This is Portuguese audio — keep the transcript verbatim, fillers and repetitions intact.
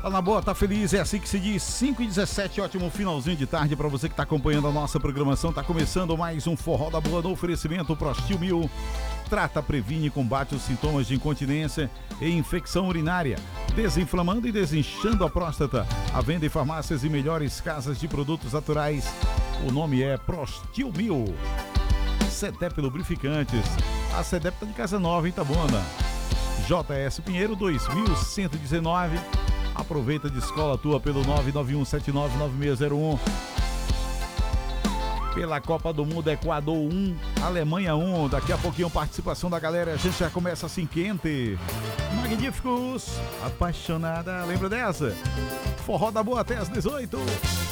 Tá na boa, tá feliz, é assim que se diz. Cinco e dezessete, ótimo finalzinho de tarde pra você que tá acompanhando a nossa programação. Tá começando mais um Forró da Boa no oferecimento Prostil Mil. Trata, previne e combate os sintomas de incontinência e infecção urinária, desinflamando e desinchando a próstata. A venda em farmácias e melhores casas de produtos naturais. O nome é Prostil Mil. Cedep Lubrificantes. A Cedep tá de casa nova, hein, Itabuna? J S Pinheiro dois mil cento e dezenove. Aproveita de escola tua pelo nove nove um sete nove nove seis zero um. Pela Copa do Mundo, Equador um, Alemanha um. Daqui a pouquinho participação da galera. A gente já começa assim quente. Magníficos, apaixonada. Lembra dessa? Forró da Boa até às dezoito.